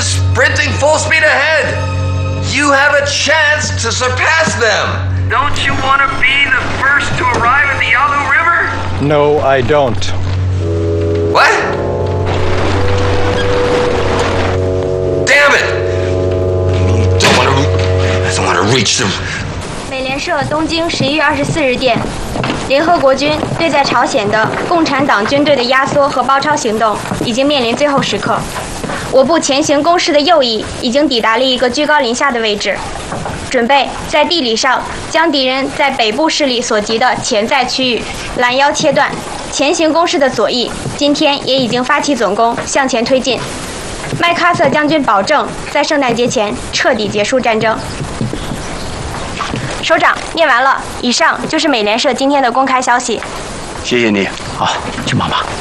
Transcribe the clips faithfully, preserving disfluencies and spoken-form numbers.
is sprinting full speed ahead. You have a chance to surpass them. Don't you want to be the first to arrive at the Yalu River? No, I don't. What? Damn it! Don't want to. I don't want to reach them. 美联社东京十一月二十四日电，联合国军对在朝鲜的共产党军队的压缩和包抄行动已经面临最后时刻。我部前行攻势的右翼已经抵达了一个居高临下的位置，准备在地理上将敌人在北部势力所及的潜在区域拦腰切断。前行攻势的左翼今天也已经发起总攻，向前推进。麦克阿瑟将军保证在圣诞节前彻底结束战争。首长，念完了。以上就是美联社今天的公开消息。 谢谢你。好，去忙吧。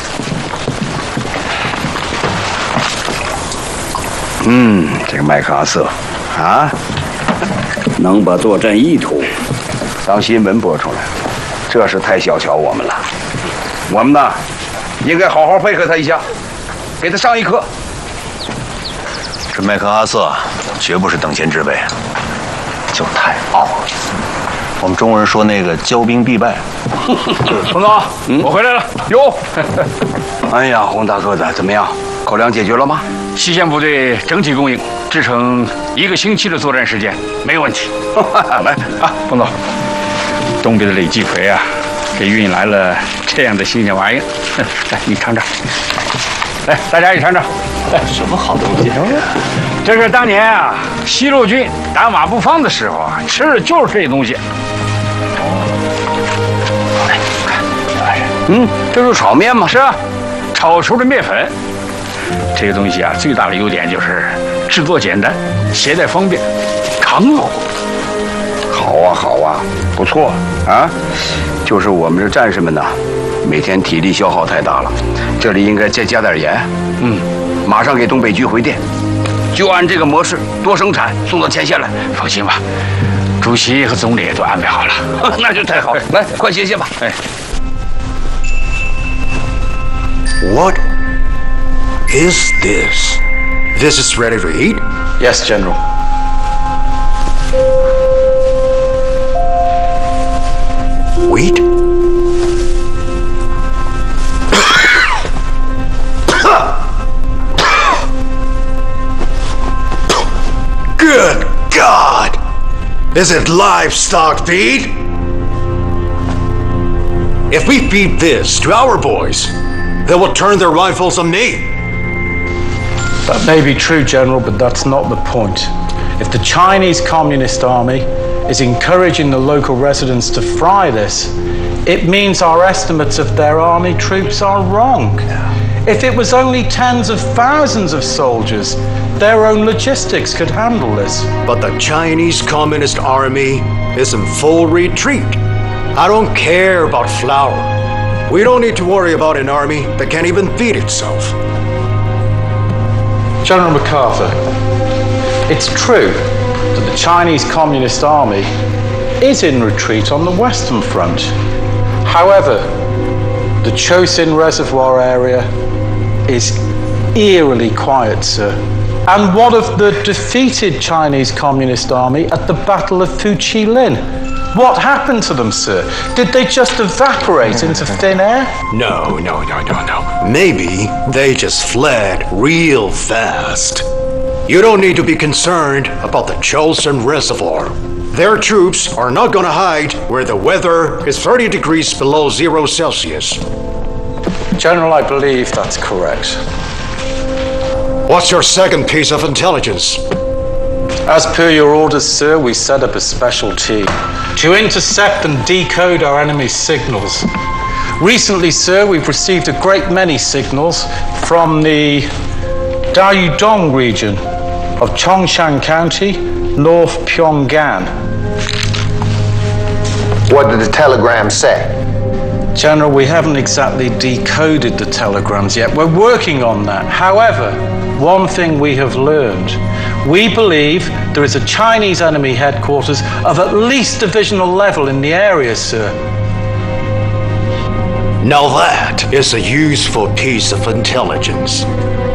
嗯，这个麦克阿瑟，啊，能把作战意图当新闻播出来，这是太小瞧我们了。我们呢，应该好好配合他一下，给他上一课。 这麦克阿瑟绝不是等闲之辈，就太傲了。我们中国人说那个骄兵必败。 洪总，嗯、我回来了。哟， 哎呀，洪大个子，怎么样？口粮解决了吗？ 西线部队整体供应，制成一个星期的作战时间，没问题。来啊，洪总，东北的累计葵啊，给运来了这样的新鲜玩意儿，来，你尝尝。来，大家一尝尝。 哎，什么好东西？ 这是当年啊，西路军打马步芳的时候啊，吃的就是这东西。 来，看，哎，嗯，这是炒面吗？ 是啊，炒出的面粉。这个东西啊，最大的优点就是制作简单，携带方便，扛好。 好啊，好啊，不错啊。就是我们这战士们呢，每天体力消耗太大了，这里应该再加点盐。嗯，马上给东北局回电，就按这个模式多生产，送到前线来。 放心吧，主席和总理都安排好了。 那就太好了。来，快歇歇吧。哎。 What is this? This is ready to eat? Yes, General. Wheat? Good God! Is it livestock feed? If we feed this to our boys, they will turn their rifles on me. That may be true, General, but that's not the point. If the Chinese Communist Army is encouraging the local residents to fry this, it means our estimates of their army troops are wrong. If it was only tens of thousands of soldiers, their own logistics could handle this. But the Chinese Communist Army is in full retreat. I don't care about flour. We don't need to worry about an army that can't even feed itself. General MacArthur, it's true that the Chinese Communist Army is in retreat on the Western Front. However, the Chosin Reservoir area is eerily quiet, sir. And what of the defeated Chinese Communist Army at the Battle of Fuchilin? What happened to them, sir? Did they just evaporate into thin air? No, no, no, no, no. Maybe they just fled real fast. You don't need to be concerned about the Chosin Reservoir. Their troops are not gonna hide where the weather is thirty degrees below zero Celsius. General, I believe that's correct. What's your second piece of intelligence? As per your orders, sir, we set up a special team to intercept and decode our enemy's signals. Recently, sir, we've received a great many signals from the Daeudong region of Chongshan County, North Pyongan. What did the telegram say? General, we haven't exactly decoded the telegrams yet. We're working on that. However, one thing we have learned. We believe there is a Chinese enemy headquarters of at least divisional level in the area, sir. Now that is a useful piece of intelligence.